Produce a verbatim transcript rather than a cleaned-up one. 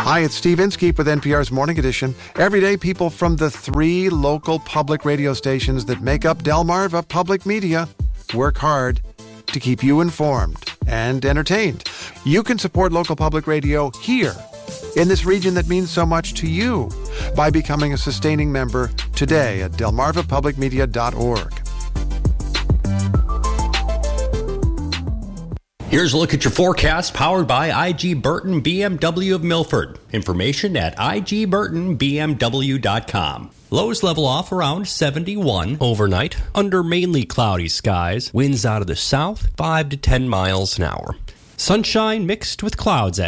Hi, it's Steve Inskeep with N P R's Morning Edition. Every day, people from the three local public radio stations that make up Delmarva Public Media work hard to keep you informed and entertained. You can support local public radio here in this region that means so much to you by becoming a sustaining member today at delmarva public media dot org. Here's a look at your forecast powered by I G Burton B M W of Milford. Information at I G burton B M W dot com. Lows level off around seventy-one overnight under mainly cloudy skies. Winds out of the south, five to ten miles an hour. Sunshine mixed with clouds at